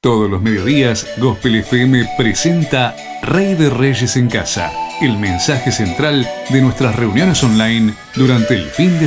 Todos los mediodías, Gospel FM presenta Rey de Reyes en Casa, el mensaje central de nuestras reuniones online durante el fin de